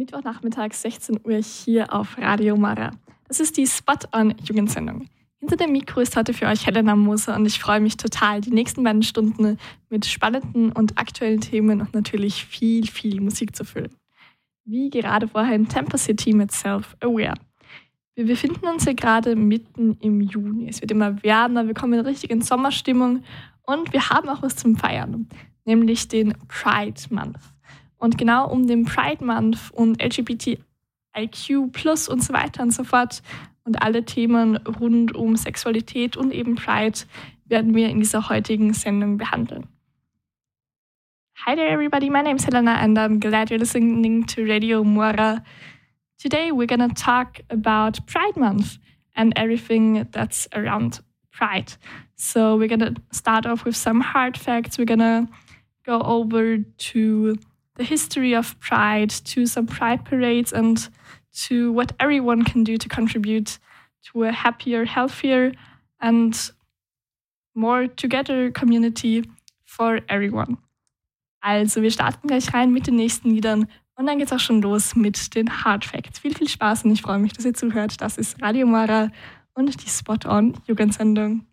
Mittwochnachmittag 16 Uhr hier auf Radio Mara. Das ist die Spot-on-Jugendsendung. Hinter dem Mikro ist heute für euch Helena Moser und ich freue mich total, die nächsten beiden Stunden mit spannenden und aktuellen Themen und natürlich viel Musik zu füllen. Wie gerade vorher in Tampa City mit Self-Aware. Wir befinden uns hier gerade mitten im Juni. Es wird immer wärmer, wir kommen richtig in Sommerstimmung und wir haben auch was zum Feiern, nämlich den Pride Month. Und genau um den Pride Month und LGBTIQ+ und so weiter und so fort und alle Themen rund um Sexualität und eben Pride werden wir in dieser heutigen Sendung behandeln. Hi there everybody, my name is Helena and I'm glad you're listening to Radio Mora. Today we're gonna talk about Pride Month and everything that's around Pride. So we're gonna start off with some hard facts. We're gonna go over to the history of Pride, to some Pride parades, and to what everyone can do to contribute to a happier, healthier, and more together community for everyone. Also, wir starten gleich rein mit den nächsten Liedern und dann geht's auch schon los mit den Hard Facts. Viel Spaß und ich freue mich, dass ihr zuhört. Das ist Radio Mara und die Spot-on-Jugendsendung.